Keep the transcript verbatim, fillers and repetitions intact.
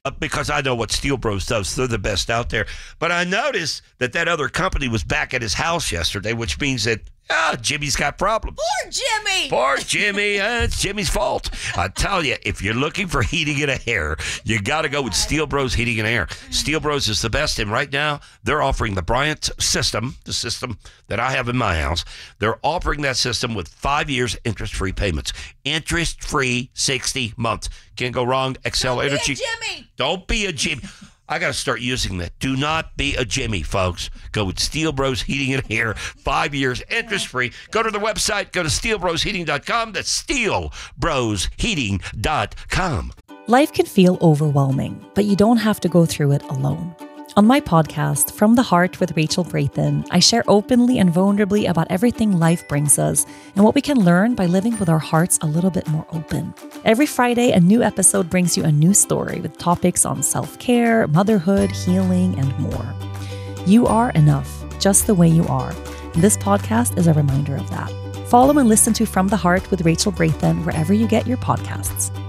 uh, because I know what Steel Bros does. They're the best out there. But I noticed that that other company was back at his house yesterday, which means that ah, Jimmy's got problems. Poor Jimmy. Poor Jimmy. Uh, it's Jimmy's fault. I tell you, if you're looking for heating and air, you got to go with Steel Bros Heating and Air. Steel Bros is the best, and right now they're offering the Bryant system, the system that I have in my house. They're offering that system with five years interest-free payments. Interest-free sixty months. Can't go wrong. Excel Don't Energy. Be a Jimmy. Don't be a Jimmy. I got to start using that. Do not be a Jimmy, folks. Go with Steel Bros Heating and Air. Five years, interest-free. Go to the website. Go to steel bros heating dot com. That's steel bros heating dot com. Life can feel overwhelming, but you don't have to go through it alone. On my podcast, From the Heart with Rachel Brathen, I share openly and vulnerably about everything life brings us and what we can learn by living with our hearts a little bit more open. Every Friday, a new episode brings you a new story with topics on self-care, motherhood, healing, and more. You are enough, just the way you are. And this podcast is a reminder of that. Follow and listen to From the Heart with Rachel Brathen wherever you get your podcasts.